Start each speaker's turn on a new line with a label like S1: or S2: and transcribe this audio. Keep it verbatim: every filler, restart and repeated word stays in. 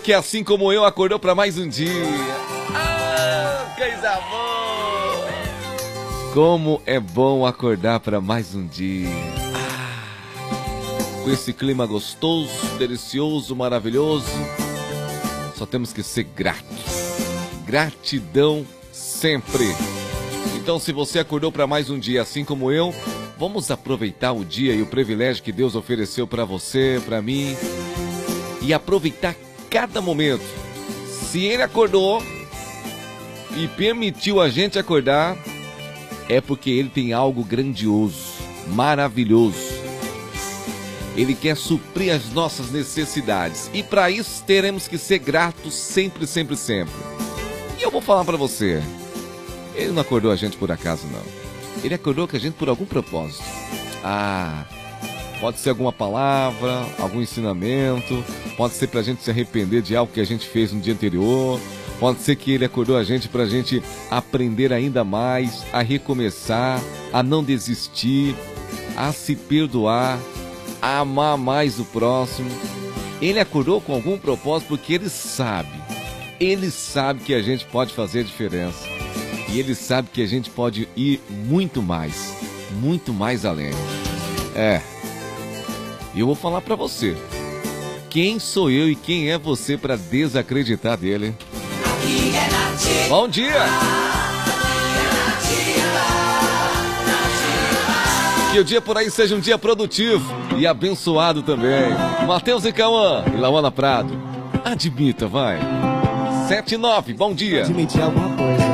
S1: Que assim como eu acordou para mais um dia. Ah, coisa boa! Como é bom acordar para mais um dia. Ah, com esse clima gostoso, delicioso, maravilhoso. Só temos que ser gratos. Gratidão sempre. Então, se você acordou para mais um dia, assim como eu, vamos aproveitar o dia e o privilégio que Deus ofereceu para você, para mim, e aproveitar cada momento. Se Ele acordou e permitiu a gente acordar, é porque Ele tem algo grandioso, maravilhoso. Ele quer suprir as nossas necessidades. E para isso teremos que ser gratos sempre, sempre, sempre. E eu vou falar para você, Ele não acordou a gente por acaso, não. Ele acordou com a gente por algum propósito. Ah, pode ser alguma palavra, algum ensinamento, pode ser para a gente se arrepender de algo que a gente fez no dia anterior, pode ser que Ele acordou a gente para a gente aprender ainda mais, a recomeçar, a não desistir, a se perdoar, a amar mais o próximo. Ele acordou com algum propósito porque Ele sabe, Ele sabe que a gente pode fazer diferença. E Ele sabe que a gente pode ir muito mais, muito mais além. É, e eu vou falar pra você, quem sou eu e quem é você pra desacreditar dele? Bom dia! Que o dia por aí seja um dia produtivo e abençoado também. Matheus e Cauã e Lauana Prado, admita, vai. sete e nove, bom dia.
S2: Admitir alguma coisa.